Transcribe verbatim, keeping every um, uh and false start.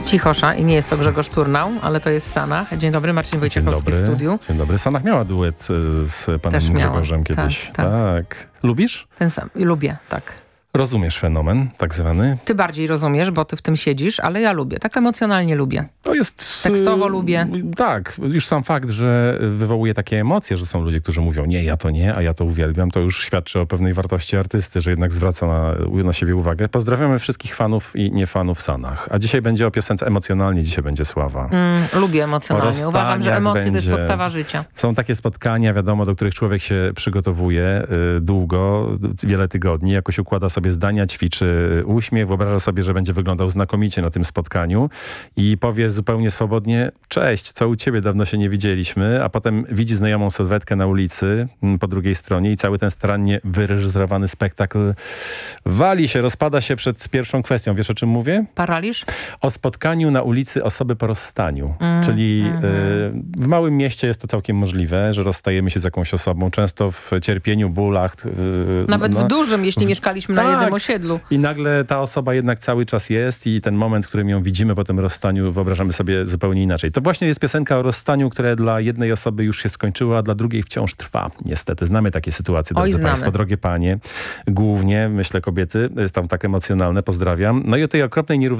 Cichosza i nie jest to Grzegorz Turnał, ale to jest Sanach. Dzień dobry, Marcin Wojciechowski w studiu. Dzień dobry. Sanach miała duet z panem Też Grzegorzem miała. kiedyś. Tak, tak. tak. Lubisz? Ten sam. Lubię, tak. Rozumiesz fenomen tak zwany? Ty bardziej rozumiesz, bo ty w tym siedzisz, ale ja lubię. Tak emocjonalnie lubię. To jest... Tekstowo lubię. Tak. Już sam fakt, że wywołuje takie emocje, że są ludzie, którzy mówią nie, ja to nie, a ja to uwielbiam, to już świadczy o pewnej wartości artysty, że jednak zwraca na, na siebie uwagę. Pozdrawiamy wszystkich fanów i nie fanów Sanach. A dzisiaj będzie o piosence emocjonalnie, dzisiaj będzie Sława. Mm, lubię emocjonalnie. Uważam, że emocje będzie. to jest podstawa życia. Są takie spotkania, wiadomo, do których człowiek się przygotowuje y, długo, wiele tygodni, jakoś układa sobie zdania, ćwiczy uśmiech, wyobraża sobie, że będzie wyglądał znakomicie na tym spotkaniu i powie zupełnie swobodnie: cześć, co u ciebie, dawno się nie widzieliśmy, a potem widzi znajomą sylwetkę na ulicy m, po drugiej stronie i cały ten starannie wyreżyserowany spektakl wali się, rozpada się przed pierwszą kwestią. Wiesz, o czym mówię? Paraliż? O spotkaniu na ulicy osoby po rozstaniu. Mm, Czyli mm. y, w małym mieście jest to całkiem możliwe, że rozstajemy się z jakąś osobą, często w cierpieniu, bólach. Y, Nawet no, w dużym, jeśli w, mieszkaliśmy na tak. jednym osiedlu. I nagle ta osoba jednak cały czas jest i ten moment, w którym ją widzimy po tym rozstaniu, wyobrażamy sobie zupełnie inaczej. To właśnie jest piosenka o rozstaniu, które dla jednej osoby już się skończyło, a dla drugiej wciąż trwa. Niestety znamy takie sytuacje, Oj, drodzy znamy. państwo, drogie panie. Głównie, myślę, kobiety, są tak emocjonalne. Pozdrawiam. No i o tej okropnej nierówności